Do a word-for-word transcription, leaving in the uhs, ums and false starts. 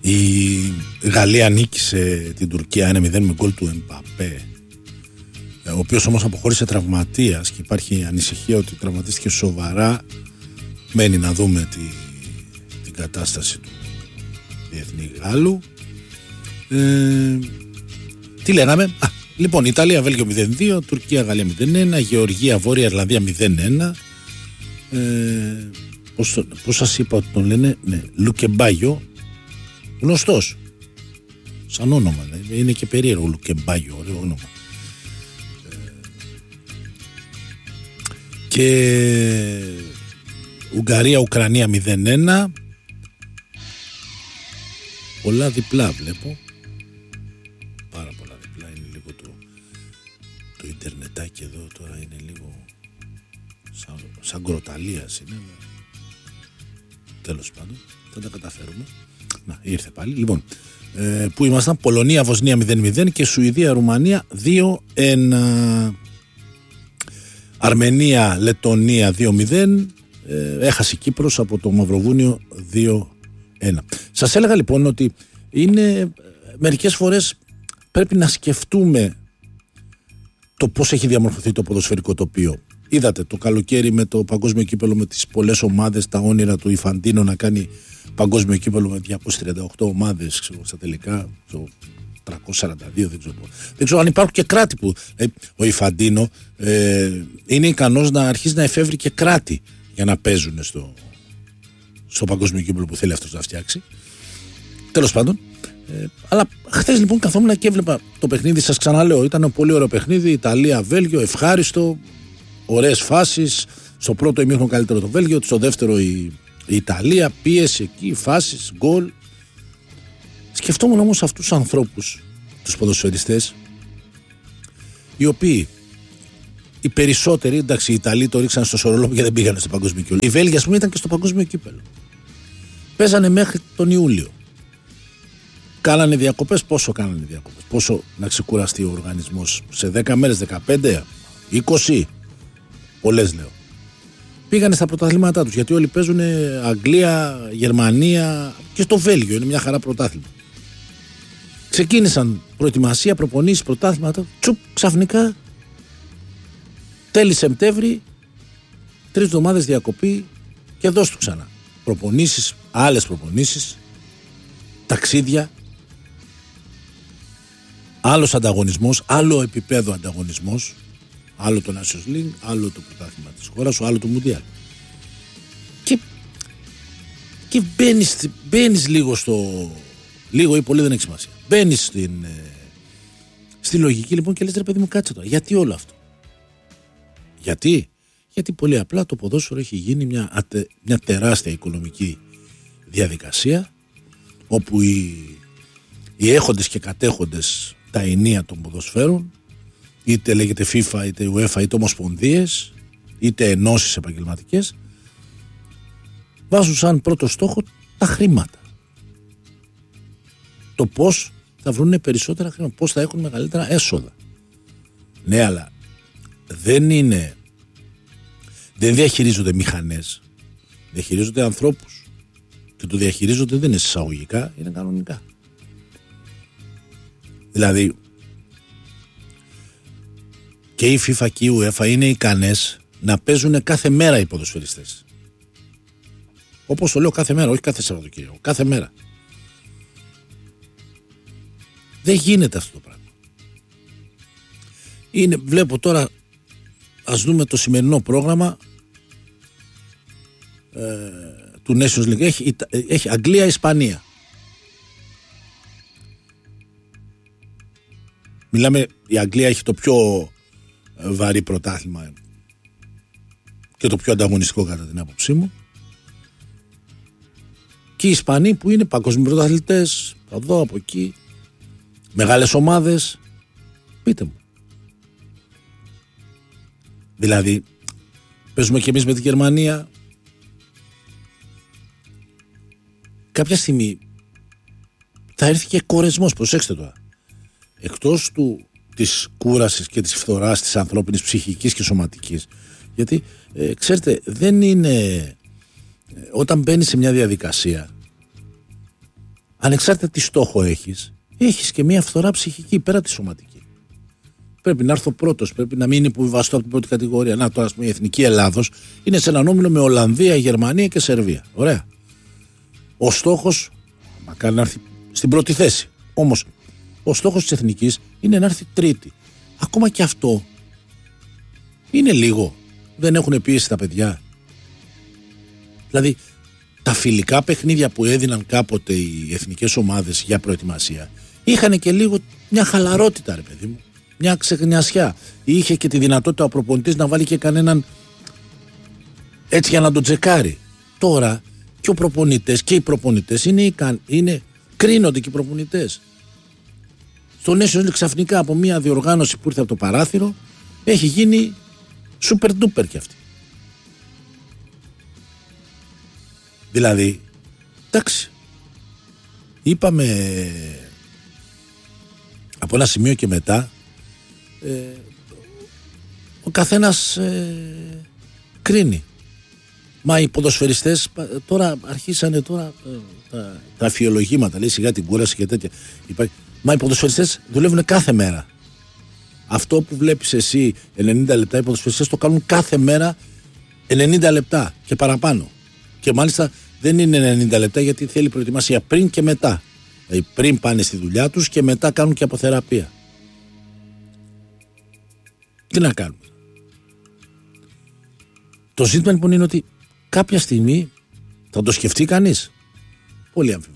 Η Γαλλία νίκησε την Τουρκία ένα μηδέν με γκολ του Εμπαπέ, ο οποίος όμως αποχώρησε τραυματίας και υπάρχει ανησυχία ότι τραυματίστηκε σοβαρά. Μένει να δούμε τη, την κατάσταση του διεθνή Γάλλου. Ε, τι λέγαμε? Α, λοιπόν, Ιταλία Βέλγιο μηδέν δύο, Τουρκία Γαλλία μηδέν ένα, Γεωργία Βόρεια Ιρλανδία μηδέν ένα. Ε, πώς, πώς σας είπα ότι τον λένε? Ναι, Λουκεμπάγιο, γνωστός σαν όνομα, ναι. Είναι και περίεργο Λουκεμπάγιο, ωραίο όνομα. Ε, και Ουγγαρία Ουκρανία μηδέν ένα. Πολλά διπλά βλέπω, πάρα πολλά διπλά. Είναι λίγο το, το ιντερνετάκι εδώ τώρα, είναι λίγο σαν, σαν κροταλίας είναι. Τέλος πάντων, θα τα καταφέρουμε. Να, ήρθε πάλι. Λοιπόν, ε, που ήμασταν? Πολωνία Βοσνία μηδέν μηδέν και Σουηδία Ρουμανία δύο ένα. Αρμενία Λετωνία δύο μηδέν. ε, έχασε η Κύπρος από το Μαυροβούνιο δύο ένα. Σας έλεγα λοιπόν ότι είναι μερικές φορές πρέπει να σκεφτούμε το πώς έχει διαμορφωθεί το ποδοσφαιρικό τοπίο. Είδατε το καλοκαίρι με το παγκόσμιο κύπελλο, με τις πολλές ομάδες, τα όνειρα του Ιφαντίνο να κάνει παγκόσμιο κύπελλο με διακόσιες τριάντα οκτώ ομάδες, ξέρω, στα τελικά, στο τριακόσια σαράντα δύο, δεν ξέρω, δεν ξέρω αν υπάρχουν και κράτη που ε, ο Ιφαντίνο ε, είναι ικανός να αρχίσει να εφεύρει και κράτη για να παίζουν στο, στο παγκόσμιο κύπελλο που θέλει αυτός να φτιάξει. Τέλος πάντων. Ε, αλλά χθες λοιπόν καθόμουν και έβλεπα το παιχνίδι, σας ξαναλέω, ήταν ένα πολύ ωραίο παιχνίδι. Ιταλία-Βέλγιο, ευχάριστο, ωραίες φάσεις. Στο πρώτο ημίχρονο καλύτερο το Βέλγιο, στο δεύτερο η, η Ιταλία, πίεση εκεί, φάσεις, γκολ. Σκεφτόμουν όμως αυτούς τους ανθρώπους, τους ποδοσφαιριστές, οι οποίοι οι περισσότεροι, εντάξει, οι Ιταλοί το ρίξαν στο σορολόπο και δεν πήγανε στο παγκόσμιο κύπελλο. Οι Βέλγοι, ας πούμε, ήταν και στο παγκόσμιο κύπελλο. Παίζανε μέχρι τον Ιούλιο. Κάνανε διακοπές. Πόσο κάνανε διακοπές? Πόσο να ξεκουραστεί ο οργανισμός? Σε δέκα μέρες, δεκαπέντε, είκοσι. Πολλές λέω. Πήγανε στα πρωταθλήματά τους, γιατί όλοι παίζουν Αγγλία, Γερμανία και στο Βέλγιο. Είναι μια χαρά πρωτάθλημα. Ξεκίνησαν προετοιμασία, προπονήσεις, πρωτάθληματα. Τσουπ, ξαφνικά τέλη Σεπτέμβρη, τρεις εβδομάδες διακοπή και δώσ' του ξανά. Προπονήσεις, άλλες προπονήσεις, ταξίδια, άλλος ανταγωνισμός, άλλο επίπεδο ανταγωνισμός, άλλο το Nations League, άλλο το πρωτάθλημα της χώρας σου, άλλο το Μουντιάλ. Και, και μπαίνεις, μπαίνεις λίγο στο... λίγο ή πολύ δεν έχει σημασία. Μπαίνεις στην, ε, στη λογική λοιπόν και λες, ρε παιδί μου, κάτσε τώρα. Γιατί όλο αυτό? Γιατί? Γιατί πολύ απλά το ποδόσφαιρο έχει γίνει μια, ατε, μια τεράστια οικονομική διαδικασία, όπου οι, οι έχοντες και κατέχοντες τα ενία των ποδοσφαίρων, είτε λέγεται FIFA, είτε UEFA, είτε ομοσπονδίες, είτε ενώσεις επαγγελματικές, βάζουν σαν πρώτο στόχο τα χρήματα. Το πώς θα βρουν περισσότερα χρήματα, πώς θα έχουν μεγαλύτερα έσοδα. Ναι, αλλά δεν είναι, δεν διαχειρίζονται μηχανές, διαχειρίζονται ανθρώπους. Και το διαχειρίζονται δεν είναι εισαγωγικά, είναι κανονικά. Δηλαδή και η FIFA και η UEFA είναι ικανές να παίζουν κάθε μέρα οι ποδοσφαιριστές. Όπως το λέω, κάθε μέρα, όχι κάθε Σαββατοκύριακο, κάθε μέρα. Δεν γίνεται αυτό το πράγμα. Είναι, βλέπω τώρα, ας δούμε το σημερινό πρόγραμμα ε, του Nations League. Έχει, έχει Αγγλία-Ισπανία. Μιλάμε, η Αγγλία έχει το πιο βαρύ πρωτάθλημα και το πιο ανταγωνιστικό κατά την άποψή μου. Και οι Ισπανοί που είναι παγκοσμίοι πρωταθλητές, από εδώ, από εκεί, μεγάλες ομάδες. Πείτε μου. Δηλαδή, παίζουμε και εμείς με τη Γερμανία. Κάποια στιγμή θα έρθει και κορεσμός, προσέξτε τώρα. Εκτός του, της κούρασης και της φθοράς της ανθρώπινης ψυχικής και σωματικής. Γιατί, ε, ξέρετε, δεν είναι... Όταν μπαίνεις σε μια διαδικασία, ανεξάρτητα τι στόχο έχεις, έχεις και μια φθορά ψυχική πέρα τη σωματική. Πρέπει να έρθω πρώτος, πρέπει να μην υποβιβαστώ από την πρώτη κατηγορία. Να, τώρα, ας πούμε, η Εθνική Ελλάδος είναι σε έναν όμιλο με Ολλανδία, Γερμανία και Σερβία. Ωραία. Ο στόχος, μακάρι να έρθει στην πρώτη θέση. Όμως, ο στόχος της Εθνικής είναι να έρθει τρίτη. Ακόμα και αυτό είναι λίγο. Δεν έχουν πίεση τα παιδιά. Δηλαδή, τα φιλικά παιχνίδια που έδιναν κάποτε οι εθνικές ομάδες για προετοιμασία είχαν και λίγο μια χαλαρότητα, ρε παιδί μου. Μια ξεχνιασιά. Είχε και τη δυνατότητα ο προπονητής να βάλει και κανέναν έτσι για να τον τσεκάρει. Τώρα και ο προπονητές και οι προπονητές είναι, ικαν... είναι... κρίνονται και οι προπονητές. Στο Nations League ξαφνικά από μια διοργάνωση που ήρθε από το παράθυρο έχει γίνει super duper κι αυτή. Δηλαδή, εντάξει, είπαμε από ένα σημείο και μετά ε, ο καθένας ε, κρίνει. Μα οι ποδοσφαιριστές τώρα αρχίσανε τώρα ε, τα, τα αφιολογήματα, λέει σιγά την κούραση και τέτοια. Υπάρχει. Μα οι ποδοσφαιριστές δουλεύουν κάθε μέρα. Αυτό που βλέπεις εσύ ενενήντα λεπτά, οι ποδοσφαιριστές το κάνουν κάθε μέρα ενενήντα λεπτά και παραπάνω. Και μάλιστα δεν είναι ενενήντα λεπτά γιατί θέλει προετοιμασία πριν και μετά. Δηλαδή πριν πάνε στη δουλειά τους και μετά κάνουν και αποθεραπεία. Τι να κάνουμε. Το ζήτημα λοιπόν είναι ότι κάποια στιγμή θα το σκεφτεί κανείς. Πολύ αμφιβάλλω.